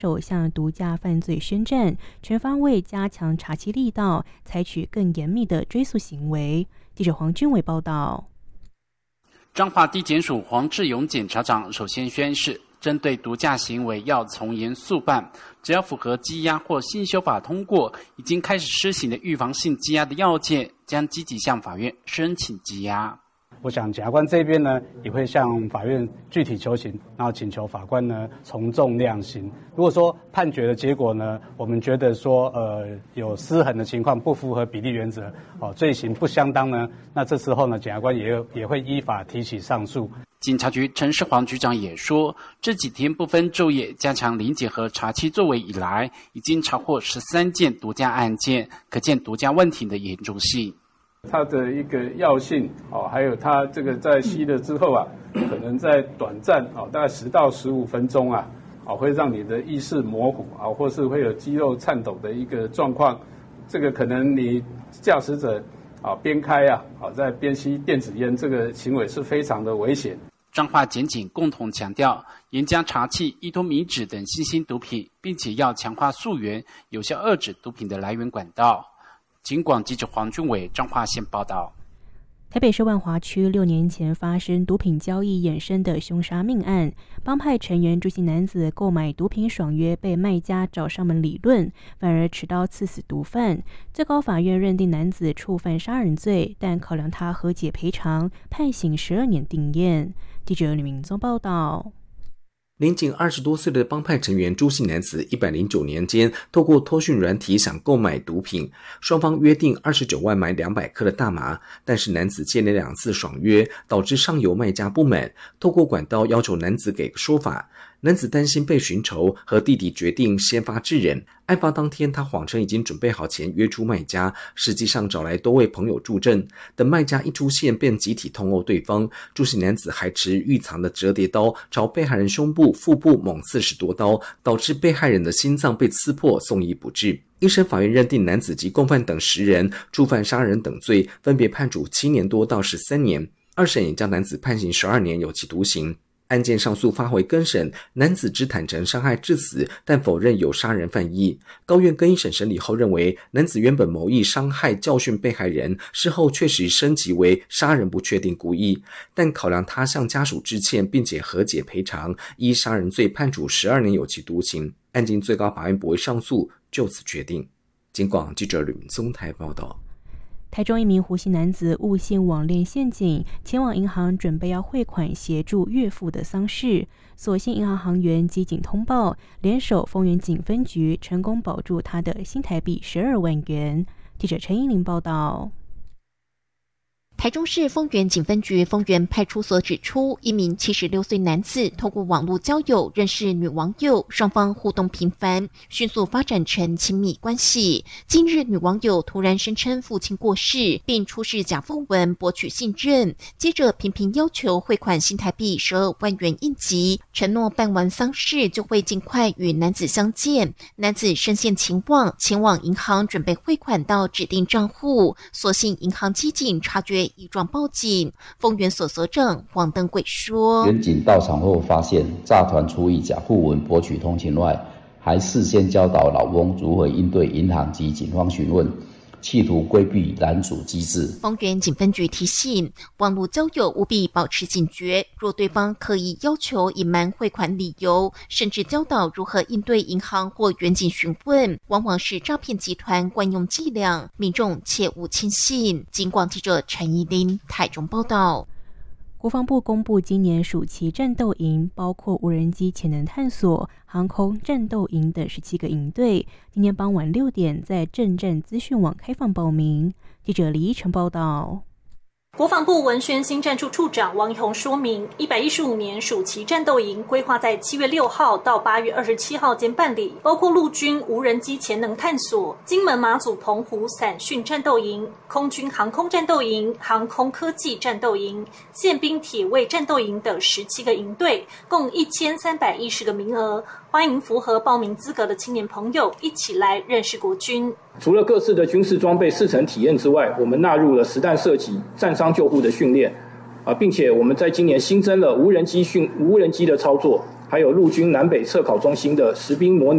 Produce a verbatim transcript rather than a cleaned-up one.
首向毒驾犯罪宣战，全方位加强查缉力道，采取更严密的追诉行为。记者黄君伟报道。 彰化地检署黄志勇检察长首先宣示，针对毒驾行为要从严肃办，只要符合羁押或新修法通过，已经开始施行的预防性羁押的要件，将积极向法院申请羁押。 我想检察官这边呢，也会向法院具体求情，然后请求法官呢从重量刑。如果说判决的结果呢，我们觉得说呃有失衡的情况，不符合比例原则，哦罪行不相当呢，那这时候呢，检察官也也会依法提起上诉。 警察局陈世煌局长也说，这几天不分昼夜加强临检和查缉作为以来，已经查获十三件毒驾案件，可见毒驾问题的严重性。 它的一个药性哦，还有它这个在吸了之后啊，可能在短暂哦，大概十到十五分钟啊，哦会让你的意识模糊啊，或是会有肌肉颤抖的一个状况。这个可能你驾驶者啊边开啊，啊在边吸电子烟，这个行为是非常的危险。 彰化检警共同强调，严加查缉依托米脂等新兴毒品，并且要强化溯源，有效遏制毒品的来源管道。警广记者黄俊伟彰化县报道。 台北市万华区六年前发生毒品交易衍生的凶杀命案，帮派成员朱姓男子购买毒品爽约，被卖家找上门理论，反而持刀刺死毒贩。最高法院认定男子触犯杀人罪，但考量他和解赔偿，判刑十二年定谳。记者吕明宗报道。 年仅二十多岁的帮派成员朱姓男子，一百零九年间透过通讯软体想购买毒品，双方约定二十九万买两百克的大麻，但是男子接连两次爽约，导致上游卖家不满，透过管道要求男子给个说法。男子担心被寻仇，和弟弟决定先发制人。案发当天，他谎称已经准备好钱约出卖家，实际上找来多位朋友助阵。等卖家一出现，便集体痛殴对方。朱姓男子还持预藏的折叠刀，朝被害人胸部、腹部猛刺十多刀，导致被害人的心脏被刺破，送医不治。一审法院认定男子及共犯等十人触犯杀人等罪，分别判处七年多到十三年。二审也将男子判刑十二年有期徒刑。案件上诉发回更审，男子只坦诚伤害致死，但否认有杀人犯意。高院更一审审理后认为，男子原本谋意伤害教训被害人，事后确实升级为杀人不确定故意，但考量他向家属致歉并且和解赔偿，依杀人罪判处十二年有期徒刑。案经最高法院驳回上诉，就此决定。警广记者吕明宗台报道。 台中一名胡姓男子误陷网恋陷阱，前往银行准备要汇款协助岳父的丧事，所幸银行行员机警通报，联手丰原警分局成功保住他的新台币十二万元。记者陈依玲报道。 台中市丰原警分局丰原派出所指出，一名七十六岁男子透过网络交友认识女网友，双方互动频繁，迅速发展成亲密关系。近日，女网友突然声称父亲过世，并出示假讣文博取信任，接着频频要求汇款新台币十二万元应急，承诺办完丧事就会尽快与男子相见。男子深陷情网，前往银行准备汇款到指定账户，所幸银行机警察觉一状报警。丰原所所长黄登贵说， 员警到场后发现诈团出以假讣文博取通勤外，还事先教导老翁如何应对银行及警方询问，企图规避拦阻机制。 丰原警分局提醒，网络交友务必保持警觉，若对方刻意要求隐瞒汇款理由，甚至教导如何应对银行或远警询问，往往是诈骗集团惯用伎俩，民众切勿轻信。警广记者陈怡琳台中报道。 国防部公布今年暑期战斗营，包括无人机潜能探索、航空战斗营等十七个营队，今天傍晚六点在政战资讯网开放报名。记者李依晨报道。 国防部文宣新战处处长王一宏说明，一百一十五年暑期战斗营规划在七月六号到八月二十七号间办理，包括陆军无人机潜能探索、金门马祖澎湖散训战斗营、空军航空战斗营、航空科技战斗营、宪兵铁卫战斗营等十七个营队，共一千三百一十个名额，欢迎符合报名资格的青年朋友一起来认识国军。 除了各式的军事装备试乘体验之外，我们纳入了实弹射击、战伤救护的训练，啊，并且我们在今年新增了无人机训、无人机的操作，还有陆军南北测考中心的实兵模拟。